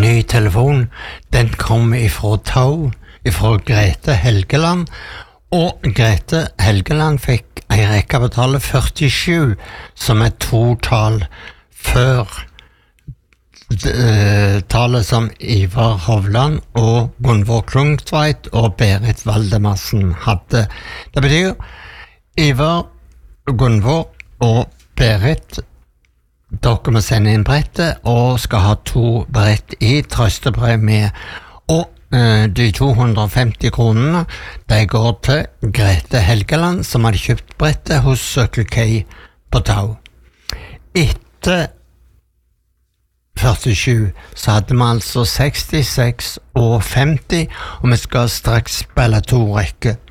ny telefon. Den kom ifra Tau, ifra Grete Helgeland, og Grete Helgeland fikk en rekke på tallet 47, som to-tall før tallet som Ivar Hovland og Gunvor Klungtveit og Berit Valdemarsen hadde. Det betyr Ivar, Gunvor og Berit, dere må sende inn brettet og skal ha 2 brett i trøstepremie, og de 250 kronene de går til Grete Helgeland som hadde kjøpt brettet hos Circle K på Tau. Etter 47 så hadde vi altså 66 og 50, og vi skal straks spille 2 rekker.